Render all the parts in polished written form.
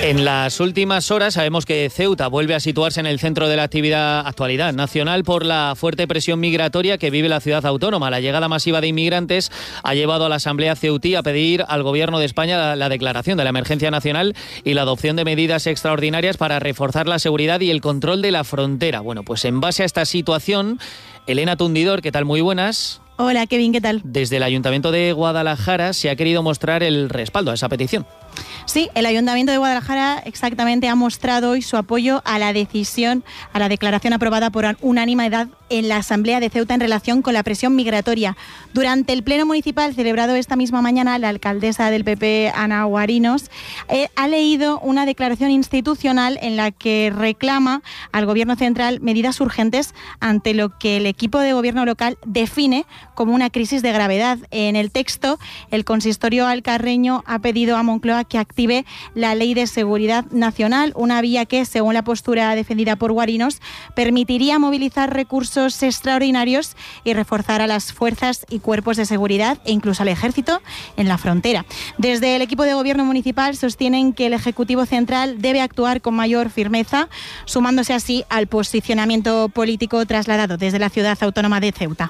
En las últimas horas sabemos que Ceuta vuelve a situarse en el centro de la actualidad nacional por la fuerte presión migratoria que vive la ciudad autónoma. La llegada masiva de inmigrantes ha llevado a la Asamblea ceutí a pedir al Gobierno de España la declaración de la emergencia nacional y la adopción de medidas extraordinarias para reforzar la seguridad y el control de la frontera. Bueno, pues en base a esta situación, Elena Tundidor, ¿qué tal? Muy buenas. Hola, Kevin, ¿qué tal? Desde el Ayuntamiento de Guadalajara se ha querido mostrar el respaldo a esa petición. Sí, el Ayuntamiento de Guadalajara exactamente ha mostrado hoy su apoyo a la decisión, a la declaración aprobada por unanimidad en la Asamblea de Ceuta en relación con la presión migratoria. Durante el Pleno Municipal celebrado esta misma mañana, la alcaldesa del PP, Ana Guarinos, ha leído una declaración institucional en la que reclama al Gobierno central medidas urgentes ante lo que el equipo de gobierno local define como una crisis de gravedad. En el texto, el consistorio alcarreño ha pedido a Moncloa que active la Ley de Seguridad Nacional, una vía que, según la postura defendida por Guarinos, permitiría movilizar recursos extraordinarios y reforzar a las fuerzas y cuerpos de seguridad e incluso al ejército en la frontera. Desde el equipo de gobierno municipal sostienen que el Ejecutivo Central debe actuar con mayor firmeza, sumándose así al posicionamiento político trasladado desde la ciudad autónoma de Ceuta.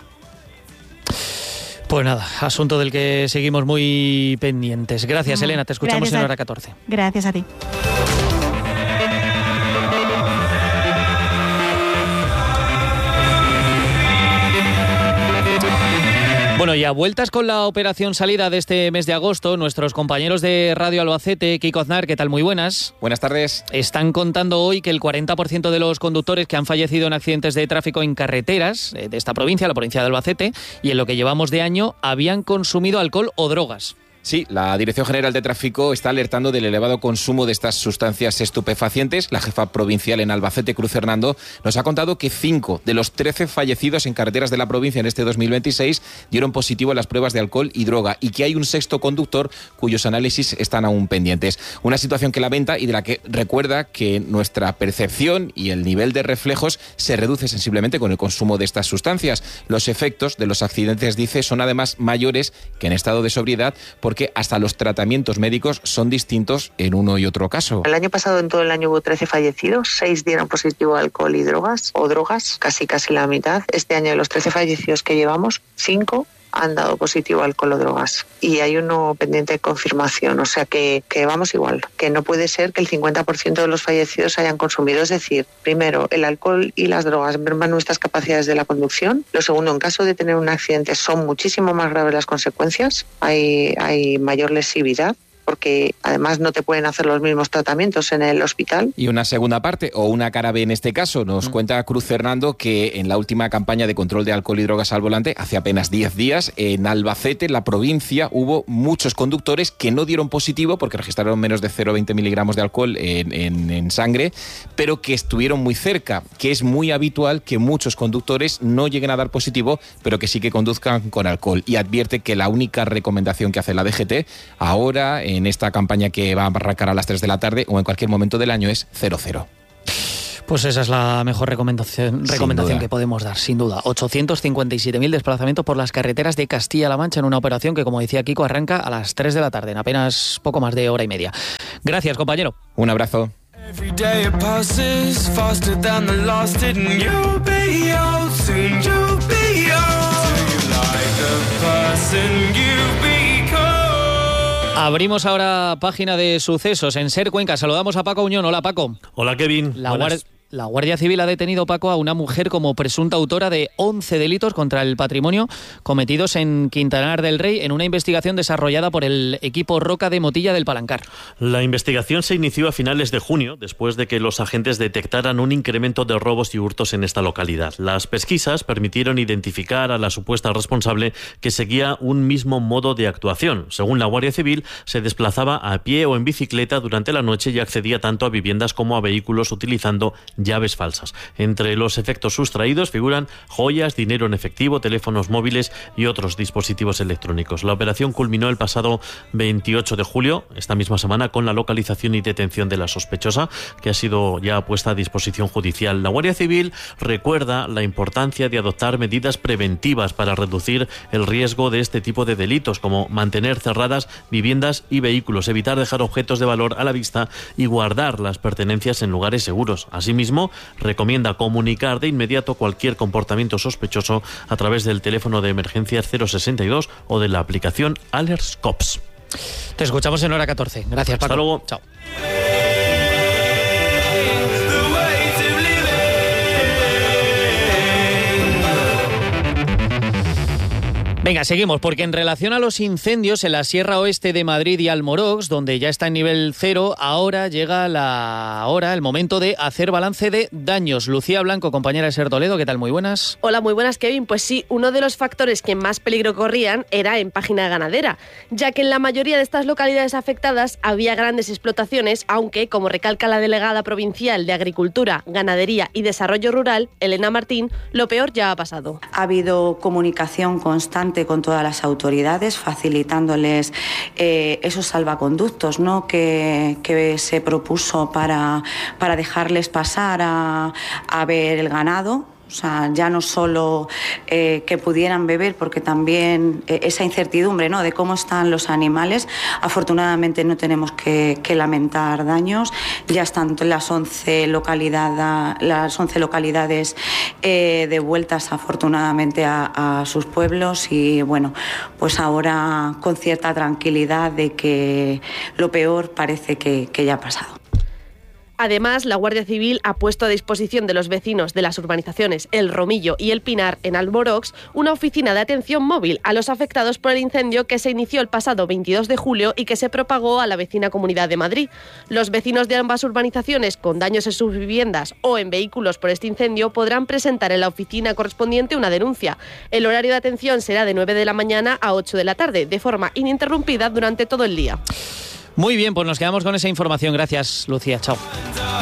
Pues nada, asunto del que seguimos muy pendientes. Gracias, Elena, te escuchamos en Hora 14. Gracias a ti. Bueno, y a vueltas con la operación salida de este mes de agosto, nuestros compañeros de Radio Albacete, Kiko Aznar, ¿qué tal? Muy buenas. Buenas tardes. Están contando hoy que el 40% de los conductores que han fallecido en accidentes de tráfico en carreteras de esta provincia, la provincia de Albacete, y en lo que llevamos de año, habían consumido alcohol o drogas. Sí, la Dirección General de Tráfico está alertando del elevado consumo de estas sustancias estupefacientes. La jefa provincial en Albacete, Cruz Hernando, nos ha contado que 5 de los 13 fallecidos en carreteras de la provincia en este 2026 dieron positivo a las pruebas de alcohol y droga y que hay un sexto conductor cuyos análisis están aún pendientes. Una situación que lamenta y de la que recuerda que nuestra percepción y el nivel de reflejos se reduce sensiblemente con el consumo de estas sustancias. Los efectos de los accidentes, dice, son además mayores que en estado de sobriedad porque hasta los tratamientos médicos son distintos en uno y otro caso. El año pasado, en todo el año, hubo 13 fallecidos, 6 dieron positivo a alcohol y drogas, o drogas, casi la mitad. Este año, de los 13 fallecidos que llevamos, 5 han dado positivo a alcohol o drogas. Y hay uno pendiente de confirmación, o sea que vamos igual, que no puede ser que el 50% de los fallecidos hayan consumido. Es decir, primero, el alcohol y las drogas merman nuestras capacidades de la conducción. Lo segundo, en caso de tener un accidente, son muchísimo más graves las consecuencias. Hay mayor lesividad, porque además no te pueden hacer los mismos tratamientos en el hospital. Y una segunda parte, o una cara B en este caso, nos cuenta Cruz Fernando que en la última campaña de control de alcohol y drogas al volante, hace apenas 10 días, en Albacete, la provincia, hubo muchos conductores que no dieron positivo porque registraron menos de 0,20 miligramos de alcohol en sangre, pero que estuvieron muy cerca, que es muy habitual que muchos conductores no lleguen a dar positivo, pero que sí que conduzcan con alcohol. Y advierte que la única recomendación que hace la DGT ahora, en esta campaña que va a arrancar a las 3 de la tarde o en cualquier momento del año, es 0-0. Pues esa es la mejor recomendación que podemos dar, sin duda. 857.000 desplazamientos por las carreteras de Castilla-La Mancha en una operación que, como decía Kiko, arranca a las 3 de la tarde, en apenas poco más de hora y media. Gracias, compañero. Un abrazo. Abrimos ahora página de sucesos en SER Cuenca. Saludamos a Paco Uñón. Hola, Paco. Hola, Kevin. La Guardia Civil ha detenido, Paco, a una mujer como presunta autora de 11 delitos contra el patrimonio cometidos en Quintanar del Rey en una investigación desarrollada por el equipo Roca de Motilla del Palancar. La investigación se inició a finales de junio, después de que los agentes detectaran un incremento de robos y hurtos en esta localidad. Las pesquisas permitieron identificar a la supuesta responsable, que seguía un mismo modo de actuación. Según la Guardia Civil, se desplazaba a pie o en bicicleta durante la noche y accedía tanto a viviendas como a vehículos utilizando llaves falsas. Entre los efectos sustraídos figuran joyas, dinero en efectivo, teléfonos móviles y otros dispositivos electrónicos. La operación culminó el pasado 28 de julio, esta misma semana, con la localización y detención de la sospechosa, que ha sido ya puesta a disposición judicial. La Guardia Civil recuerda la importancia de adoptar medidas preventivas para reducir el riesgo de este tipo de delitos, como mantener cerradas viviendas y vehículos, evitar dejar objetos de valor a la vista y guardar las pertenencias en lugares seguros. Asimismo, recomienda comunicar de inmediato cualquier comportamiento sospechoso a través del teléfono de emergencias 062 o de la aplicación Alerts Cops. Te escuchamos en hora 14. Gracias, Paco. Hasta luego. Chao. Venga, seguimos, porque en relación a los incendios en la Sierra Oeste de Madrid y Almorox, donde ya está en nivel 0, ahora llega el momento de hacer balance de daños. Lucía Blanco, compañera de Ser Toledo, ¿qué tal? Muy buenas. Hola, muy buenas, Kevin. Pues sí, uno de los factores que más peligro corrían era en Página Ganadera, ya que en la mayoría de estas localidades afectadas había grandes explotaciones, aunque, como recalca la delegada provincial de Agricultura, Ganadería y Desarrollo Rural, Elena Martín, lo peor ya ha pasado. Ha habido comunicación constante con todas las autoridades, facilitándoles esos salvaconductos, ¿no?, que se propuso para dejarles pasar a ver el ganado. O sea, ya no solo que pudieran beber, porque también esa incertidumbre, ¿no?, de cómo están los animales. Afortunadamente no tenemos que lamentar daños. Ya están las 11 localidades devueltas afortunadamente a sus pueblos y bueno, pues ahora con cierta tranquilidad de que lo peor parece que ya ha pasado. Además, la Guardia Civil ha puesto a disposición de los vecinos de las urbanizaciones El Romillo y El Pinar, en Almorox, una oficina de atención móvil a los afectados por el incendio que se inició el pasado 22 de julio y que se propagó a la vecina Comunidad de Madrid. Los vecinos de ambas urbanizaciones con daños en sus viviendas o en vehículos por este incendio podrán presentar en la oficina correspondiente una denuncia. El horario de atención será de 9 de la mañana a 8 de la tarde, de forma ininterrumpida durante todo el día. Muy bien, pues nos quedamos con esa información. Gracias, Lucía. Chao.